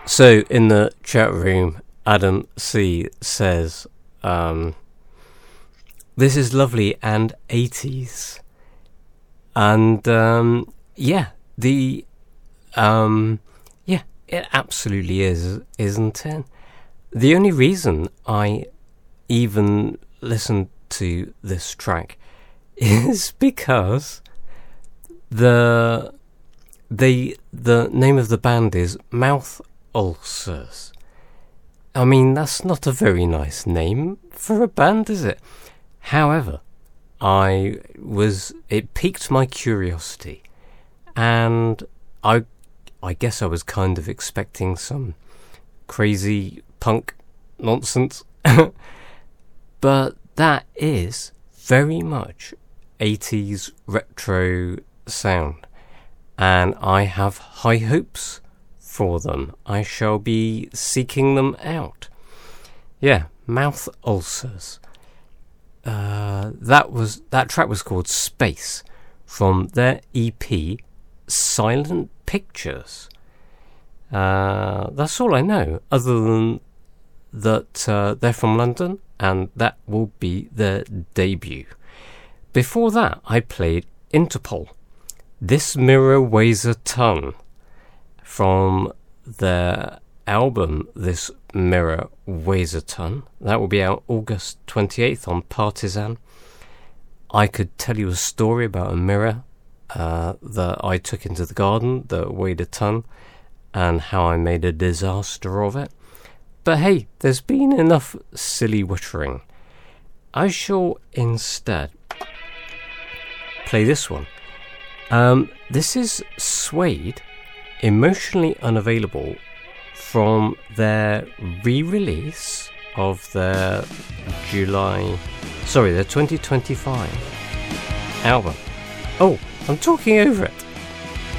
So in the chat room, Adam C says, this is lovely and 80s. And yeah, it absolutely is, isn't it? The only reason I even listened to this track is because the name of the band is Mouth Ulcers. I mean, that's not a very nice name for a band, is it? However, it piqued my curiosity, and I guess I was kind of expecting some crazy punk nonsense, but that is very much 80s retro sound, and I have high hopes for them. I shall be seeking them out. Yeah, Mouth Ulcers. That track was called Space, from their EP Silent Pictures. That's all I know, other than that they're from London, and that will be their debut. Before that, I played Interpol, This Mirror Weighs a Ton, from their album This Mirror Weighs a Ton. That will be out August 28th on Partisan. I could tell you a story about a mirror that I took into the garden that weighed a ton, and how I made a disaster of it. But hey, there's been enough silly wittering. I shall instead play this one. This is Suede, Emotionally Unavailable, from their re-release of their 2025 album. Oh, I'm talking over it.